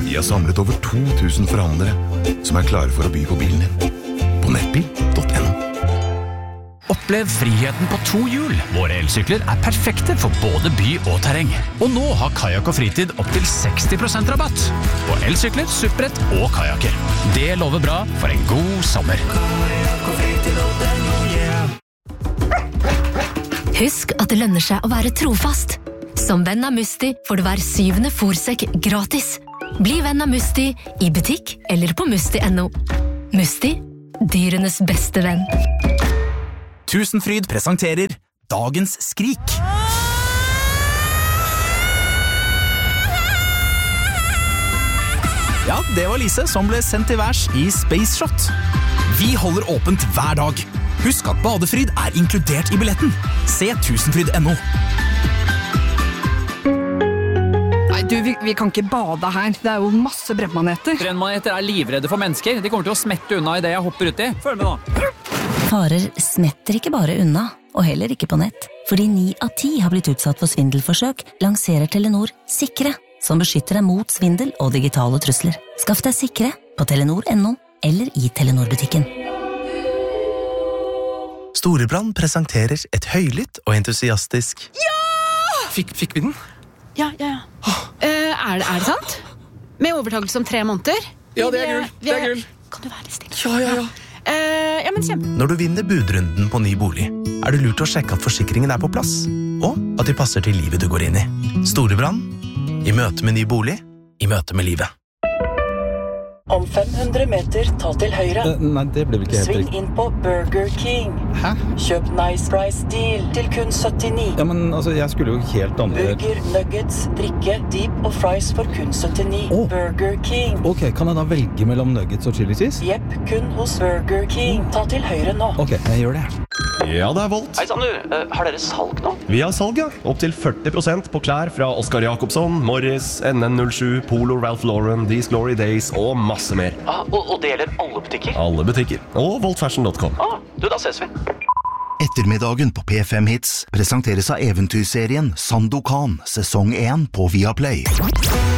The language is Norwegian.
Vi har samlet over 2000 forhandlere som klare for å by på bilen din. På nettbil.no. Opplev friheten på 2 hjul. Våre elsykler perfekte for både by og terreng. Og nå har Kajak og Fritid opp til 60% rabatt på elsykler, supprett og kajaker. Det lover bra for en god sommer. Husk at det lønner seg å være trofast. Som venn av Musti får du hver 7. fôrsekk gratis. Bli venn av Musti i butikk eller på musti.no. Musti, dyrenes beste venn. Tusenfryd presenterer Dagens skrik. Ja, det var Lise som ble sendt til værs i Space Shot. Vi holder åpent hver dag. Husk at badefryd inkludert i billetten. Se tusenfryd.no. Nei, du, vi kan ikke bade her. Det jo masse brennmaneter. Brennmaneter livredde for mennesker. De kommer til å smette unna i det jeg hopper uti. Følg med nå. Farer smetter ikke bare unna, og heller ikke på nett. Fordi 9 av 10 har blitt utsatt for svindelforsøk, lanserer Telenor Sikre, som beskytter deg mot svindel og digitale trusler. Skaff deg Sikre på telenor.no eller i Telenor-butikken. Storebrand presenterer et høylytt og entusiastisk... Ja! Fikk vi den? Ja. Er det sant? Med overtakelse om 3 måneder? Ja, det gull. Kan du være litt stille? Ja. Ja, men kjempe. Når du vinner budrunden på ny bolig, det lurt å sjekke at forsikringen på plass, og at de passer til livet du går inn i. Storebrand, i møte med ny bolig, i møte med livet. Om 500 meter, ta til høyre. Nei, det ble vel ikke helt Sving inn på Burger King. Hæ? Kjøp Nice Price Deal til kun 79. Ja, men altså, jeg skulle jo helt andre... Burger, nuggets, drikke, deep og fries for kun 79. Burger King. Ok, kan jeg da velge mellom nuggets og chili cheese? Jepp, kun hos Burger King. Ta til høyre nå. Ok, jeg gjør det. Ja, det Volt. Hei, sann du. Har dere salg nå? Vi har salg, ja. Opp til 40% på klær fra Oscar Jacobsson, Morris, NN07, Polo, Ralph Lauren, These Glory Days og masse mer. Og det gjelder alle butikker? Alle butikker. Og voltfashion.com. Da ses vi. Ettermiddagen på P5 Hits presenteres av eventyrserien Sandokan, sesong 1 på Viaplay.